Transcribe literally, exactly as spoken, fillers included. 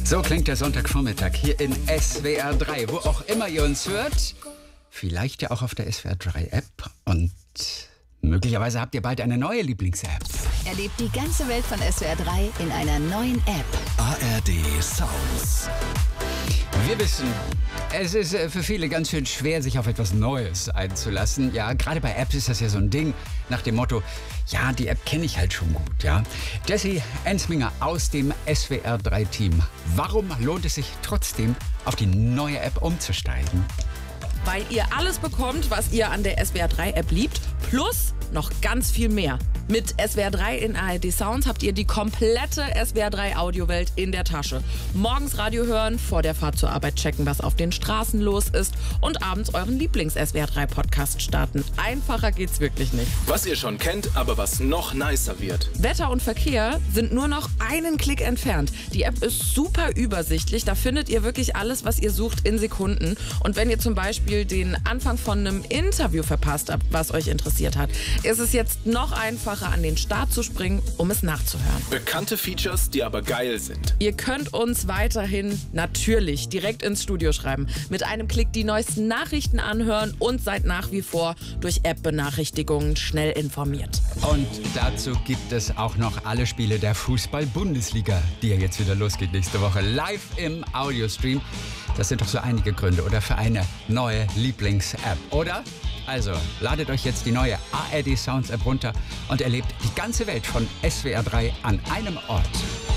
So klingt der Sonntagvormittag hier in S W R drei, wo auch immer ihr uns hört. Vielleicht ja auch auf der S W R drei App und möglicherweise habt ihr bald eine neue Lieblings-App. Erlebt die ganze Welt von S W R drei in einer neuen App. A R D Sounds. Wir wissen, es ist für viele ganz schön schwer, sich auf etwas Neues einzulassen. Ja, gerade bei Apps ist das ja so ein Ding nach dem Motto, ja, die App kenne ich halt schon gut, ja. Jessie Ensminger aus dem S W R drei Team. Warum lohnt es sich trotzdem, auf die neue App umzusteigen? Weil ihr alles bekommt, was ihr an der S W R drei App liebt, plus noch ganz viel mehr. Mit S W R drei in A R D Sounds habt ihr die komplette S W R drei Audiowelt in der Tasche. Morgens Radio hören, vor der Fahrt zur Arbeit checken, was auf den Straßen los ist und abends euren Lieblings-S W R drei Podcast starten. Einfacher geht's wirklich nicht. Was ihr schon kennt, aber was noch nicer wird. Wetter und Verkehr sind nur noch einen Klick entfernt. Die App ist super übersichtlich, da findet ihr wirklich alles, was ihr sucht in Sekunden. Und wenn ihr zum Beispiel den Anfang von einem Interview verpasst habt, was euch interessiert hat, ist es jetzt noch einfacher, an den Start zu springen, um es nachzuhören. Bekannte Features, die aber geil sind. Ihr könnt uns weiterhin natürlich direkt ins Studio schreiben, mit einem Klick die neuesten Nachrichten anhören und seid nach wie vor durch App-Benachrichtigungen schnell informiert. Und dazu gibt es auch noch alle Spiele der Fußball-Bundesliga, die ja jetzt wieder losgeht nächste Woche, live im Audiostream. Das sind doch so einige Gründe, oder, für eine neue Lieblings-App, oder? Also, ladet euch jetzt die neue A R D Sounds App runter und erlebt die ganze Welt von S W R drei an einem Ort.